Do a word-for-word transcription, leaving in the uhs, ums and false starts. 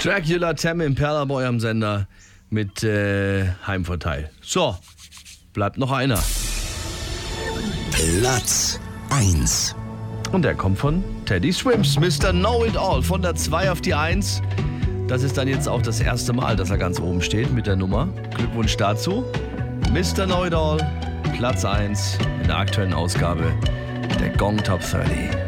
Dracula Tem Impala bei eurem Sender mit äh, Heimvorteil. So, bleibt noch einer. Platz eins. Und der kommt von Teddy Swims, Mister Know-It-All, von der zwei auf die eins. Das ist dann jetzt auch das erste Mal, dass er ganz oben steht mit der Nummer. Glückwunsch dazu. Mister Know-It-All, Platz eins in der aktuellen Ausgabe der Gong Top dreißig.